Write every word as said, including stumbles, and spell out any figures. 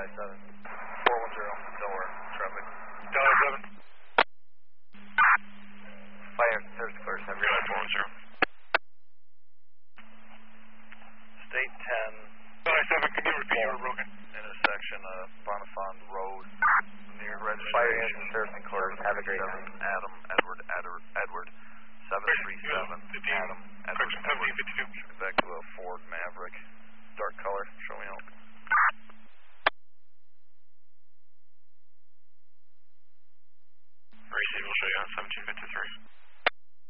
Delhi seven. four one zero, Delaware, traffic. Delhi seven. Fire service clear, seven. Delhi four one zero. State ten. Delhi seven, can you repeat? You were broken. Intersection of Bonifond Road, near registration. Fire engine servicing quarters, have a great night. Adam, Edward, Edward, Edward. seven three seven, Adam, Edward, Edward. Back to a Ford Maverick. Dark color, show me out. Receive will show you on seventeen fifty-three.